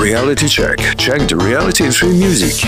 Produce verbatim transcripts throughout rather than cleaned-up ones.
Reality check. Check the reality free music.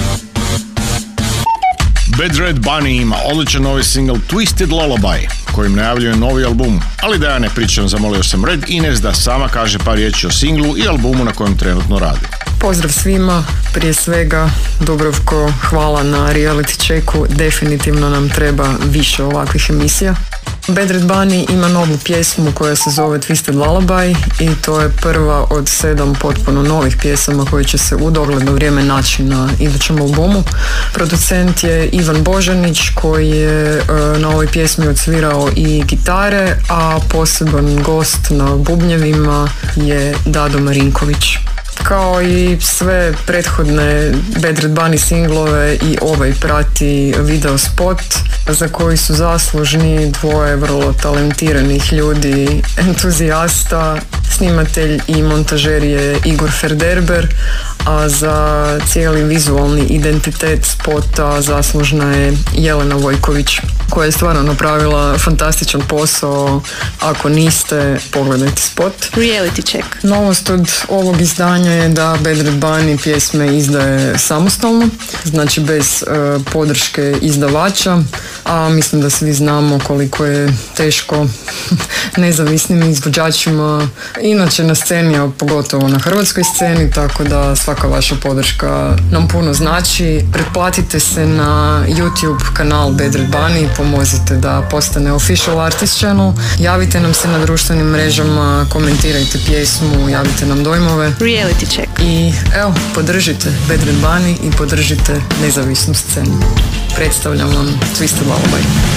Bad Red Bunny ima odličan novi single Twisted Lullaby, kojim najavljuje novi album, ali da ja ne pričam, zamolio sam Red Ines da sama kaže par riječi o singlu i albumu na kojem trenutno radi. Pozdrav svima, prije svega Dubrovko, hvala na reality checku, definitivno nam treba više ovakvih emisija. Bad Red Bunny ima novu pjesmu koja se zove Twisted Lullaby i to je prva od sedam potpuno novih pjesama koje će se u dogledno vrijeme naći na idućem albumu. Producent je Ivan Božanić koji je uh, na ovoj pjesmi odsvirao i gitare, a poseban gost na bubnjevima je Dado Marinković. Kao i sve prethodne Bad Red Bunny singlove i ovaj prati video spot za koji su zaslužni dvoje vrlo talentiranih ljudi, entuzijasta. Snimatelj i montažer je Igor Ferderber, a za cijeli vizualni identitet spota zaslužna je Jelena Vojković, koja je stvarno napravila fantastičan posao. Ako niste, pogledajte spot. Reality check. Novost od ovog izdanja je da Bad Red Bunny pjesme izdaje samostalno, znači bez uh, podrške izdavača, a mislim da svi znamo koliko je teško nezavisnim izvođačima inače na sceni, a pogotovo na hrvatskoj sceni, tako da svaka vaša podrška nam puno znači. Pretplatite se na YouTube kanal Bad Red Bunny, pomozite da postane official artist channel, javite nam se na društvenim mrežama, komentirajte pjesmu, javite nam dojmove. Reality check. I evo, podržite Bad Red Bunny i podržite nezavisnu scenu. Predstavljam vam Twisted Lullaby.